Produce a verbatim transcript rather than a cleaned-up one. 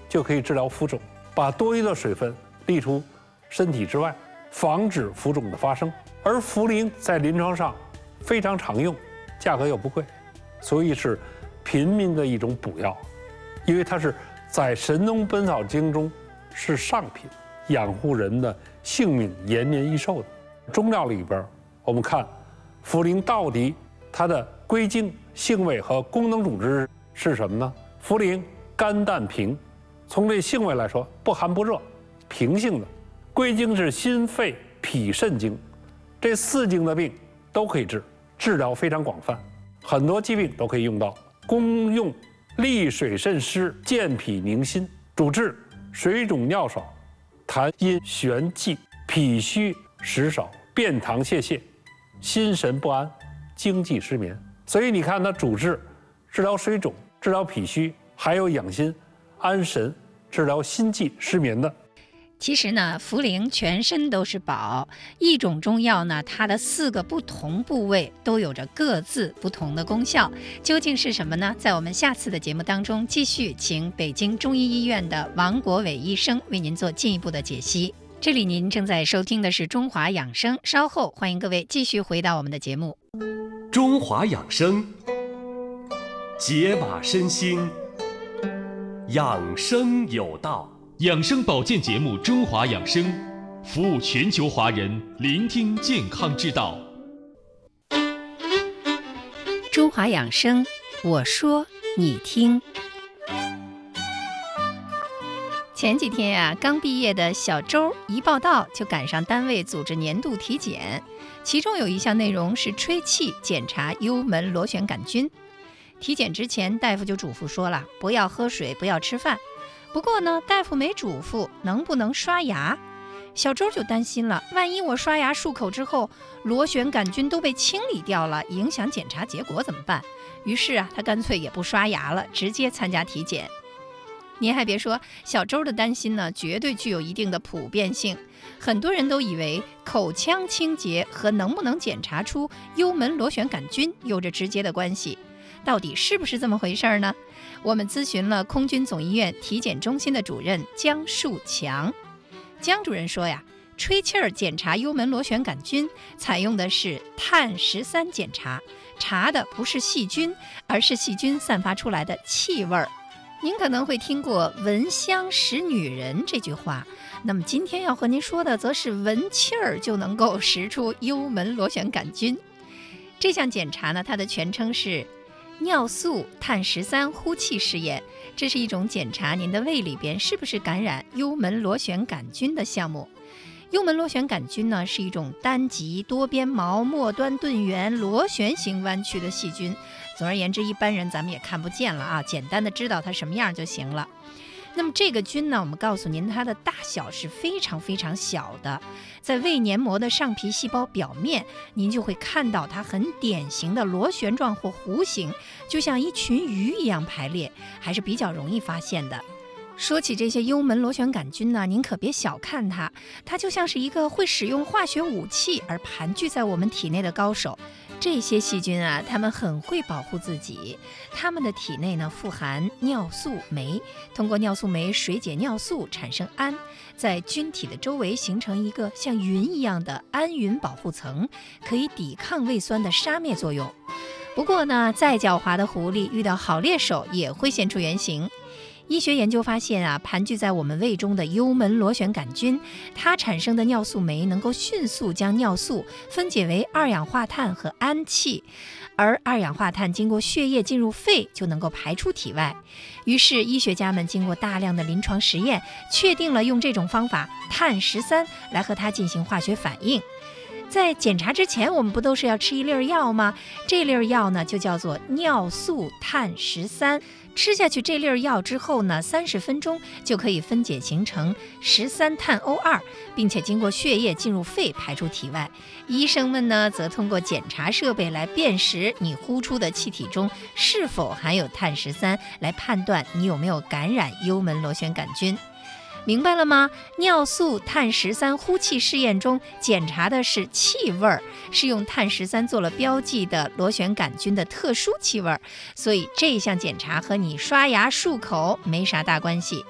就可以治疗浮肿，把多余的水分沥出身体之外，防止浮肿的发生。而茯苓在临床上非常常用，价格又不贵，所以是平民的一种补药，因为它是在《神农本草经》中是上品，养护人的性命延年益寿的。中药里边，我们看茯苓到底它的归经、性味和功能主治是什么呢？茯苓甘淡平，从这性味来说，不寒不热，平性的。归经是心肺脾肾经，这四经的病都可以治，治疗非常广泛，很多疾病都可以用到。功用利水渗湿、健脾宁心，主治水肿尿少、痰阴眩悸、脾虚食少、便溏泄泻、心神不安、经悸失眠。所以你看，它主治治疗水肿、治疗脾虚，还有养心安神、治疗心悸失眠的。 其实呢，茯苓全身都是宝，一种中药呢，它的四个不同部位都有着各自不同的功效，究竟是什么呢？在我们下次的节目当中，继续请北京中医医院的王国伟医生为您做进一步的解析。这里您正在收听的是中华养生，稍后欢迎各位继续回到我们的节目。 中华养生，解码身心，养生有道。 养生保健节目《中华养生》，服务全球华人，聆听健康之道。 中华养生，我说你听。前几天呀、啊，刚毕业的小周一报到就赶上单位组织年度体检，其中有一项内容是吹气检查幽门螺旋杆菌。体检之前，大夫就嘱咐说了，不要喝水，不要吃饭。不过呢，大夫没嘱咐能不能刷牙，小周就担心了，万一我刷牙漱口之后，螺旋杆菌都被清理掉了，影响检查结果怎么办？于是啊，他干脆也不刷牙了，直接参加体检。您还别说，小周的担心呢，绝对具有一定的普遍性。很多人都以为口腔清洁和能不能检查出幽门螺旋杆菌有着直接的关系。到底是不是这么回事呢？我们咨询了空军总医院体检中心的主任姜树强。姜主任说呀，吹气儿检查幽门螺旋杆菌采用的是碳十三检查，查的不是细菌，而是细菌散发出来的气味儿。您可能会听过闻香识女人这句话，那么今天要和您说的则是闻气儿就能够识出幽门螺旋杆菌。这项检查呢，它的全称是尿素碳十三呼气试验，这是一种检查您的胃里边是不是感染幽门螺旋杆菌的项目。幽门螺旋杆菌呢，是一种单极多边毛末端钝圆螺旋形弯曲的细菌。总而言之，一般人咱们也看不见了啊，简单的知道它什么样就行了。那么这个菌呢，我们告诉您，它的大小是非常非常小的，在胃黏膜的上皮细胞表面，您就会看到它很典型的螺旋状或弧形，就像一群鱼一样排列，还是比较容易发现的。说起这些幽门螺旋杆菌呢，您可别小看它，它就像是一个会使用化学武器而盘踞在我们体内的高手。这些细菌啊，它们很会保护自己，它们的体内呢富含尿素酶，通过尿素酶水解尿素产生氨，在菌体的周围形成一个像云一样的氨云保护层，可以抵抗胃酸的杀灭作用。不过呢，再狡猾的狐狸遇到好猎手也会现出原形。医学研究发现啊，盘踞在我们胃中的幽门螺旋杆菌，它产生的尿素酶能够迅速将尿素分解为二氧化碳和氨气，而二氧化碳经过血液进入肺就能够排出体外。于是医学家们经过大量的临床实验，确定了用这种方法碳十三来和它进行化学反应。在检查之前，我们不都是要吃一粒药吗？这粒药呢，就叫做尿素碳十三。吃下去这粒药之后呢，三十分钟就可以分解形成十三碳 O 二，并且经过血液进入肺排出体外。医生们呢，则通过检查设备来辨识你呼出的气体中是否含有碳十三，来判断你有没有感染幽门螺旋杆菌。明白了吗？尿素碳十三呼气试验中检查的是气味，是用碳十三做了标记的螺旋杆菌的特殊气味，所以这项检查和你刷牙漱口没啥大关系。